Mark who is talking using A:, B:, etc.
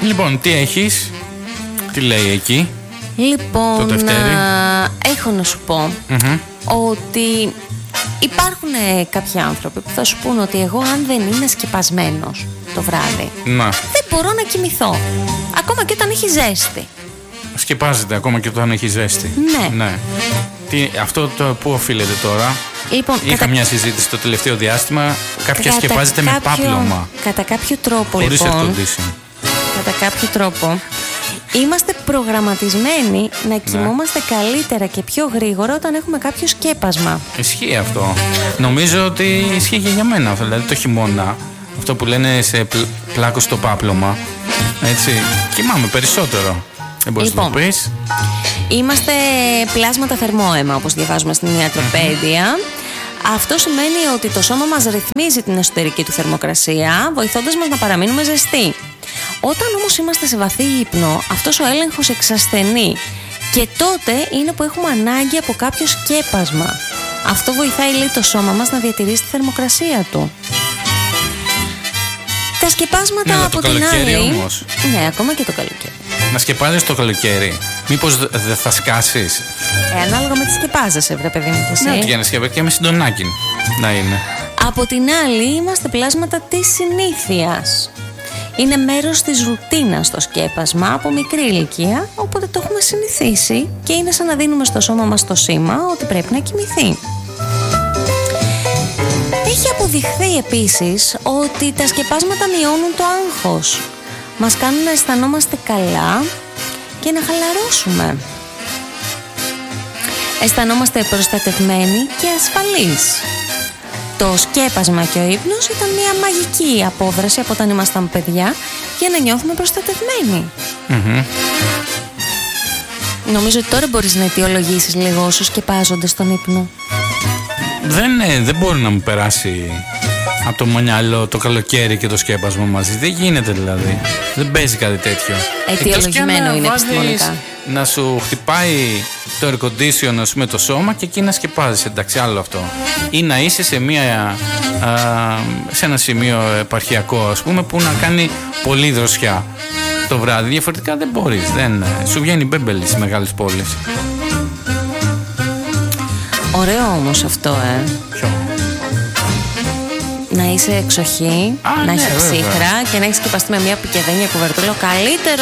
A: Λοιπόν, τι έχεις, τι λέει εκεί?
B: Λοιπόν, έχω να σου πω ότι υπάρχουν κάποιοι άνθρωποι που θα σου πούν ότι εγώ αν δεν είναι σκεπασμένος το βράδυ, δεν μπορώ να κοιμηθώ, ακόμα και όταν έχει ζέστη.
A: Σκεπάζεται ακόμα και όταν έχει ζέστη.
B: Ναι.
A: Αυτό πού οφείλεται τώρα?
B: Λοιπόν,
A: είχα μια συζήτηση το τελευταίο διάστημα. Κάποια σκεπάζεται με πάπλωμα.
B: Κατά κάποιο τρόπο,
A: χωρίς
B: λοιπόν,
A: air condition.
B: κατά κάποιο τρόπο είμαστε προγραμματισμένοι να κοιμόμαστε καλύτερα και πιο γρήγορα όταν έχουμε κάποιο σκέπασμα.
A: Ισχύει αυτό. Νομίζω ότι ισχύει και για μένα αυτό. Δηλαδή το χειμώνα, αυτό που λένε σε πλάκο στο πάπλωμα, έτσι, κοιμάμαι περισσότερο. Δεν μπορείς να το πεις.
B: Είμαστε πλάσματα θερμόαιμα, όπως διαβάζουμε στην ιατροπαίδεια. Αυτό σημαίνει ότι το σώμα μας ρυθμίζει την εσωτερική του θερμοκρασία, βοηθώντας μας να παραμείνουμε ζεστοί. Όταν όμως είμαστε σε βαθύ ύπνο, αυτός ο έλεγχος εξασθενεί και τότε είναι που έχουμε ανάγκη από κάποιο σκέπασμα. Αυτό βοηθάει, λέει, το σώμα μας να διατηρήσει τη θερμοκρασία του. Τα σκεπάσματα από την άλλη.
A: Όμως.
B: Ναι, ακόμα και το καλοκαίρι.
A: Να σκεπάζεις το καλοκαίρι, μήπως δεν θα σκάσεις?
B: Ανάλογα με τι σκεπάζεσαι, βρε παιδί μου, και εσύ.
A: Ναι, για να σκεπάζεις και με συντονάκι να είναι.
B: Από την άλλη, είμαστε πλάσματα της συνήθειας. Είναι μέρος της ρουτίνας το σκέπασμα από μικρή ηλικία, οπότε το έχουμε συνηθίσει και είναι σαν να δίνουμε στο σώμα μας το σήμα ότι πρέπει να κοιμηθεί. Έχει αποδειχθεί επίσης ότι τα σκεπάσματα μειώνουν το άγχος. Μας κάνουν να αισθανόμαστε καλά και να χαλαρώσουμε. Αισθανόμαστε προστατευμένοι και ασφαλείς. Το σκέπασμα και ο ύπνος ήταν μια μαγική απόδραση από όταν ήμασταν παιδιά για να νιώθουμε προστατευμένοι. Νομίζω ότι τώρα μπορείς να αιτιολογήσεις λίγο όσο σκεπάζονται στον ύπνο.
A: Δεν μπορεί να μου περάσει από το μυαλό το καλοκαίρι και το σκέπασμα μαζί. Δεν γίνεται δηλαδή. Δεν παίζει κάτι τέτοιο.
B: Αιτιολογημένο είναι επιστημονικά.
A: Να σου χτυπάει το air condition, ας πούμε, το σώμα και εκεί να σκεπάζεις. Εντάξει, άλλο αυτό. Ή να είσαι σε ένα σημείο επαρχιακό, ας πούμε, που να κάνει πολύ δροσιά το βράδυ. Διαφορετικά δεν μπορείς. Σου βγαίνει μπέμπελη στις μεγάλες πόλεις.
B: Ωραίο όμως αυτό,
A: Ποιο?
B: Να είσαι εξοχή, να έχεις ψύχρα και να έχεις σκεπαστεί με μια πικεδένια κουβερτούλα. Ο καλύτερος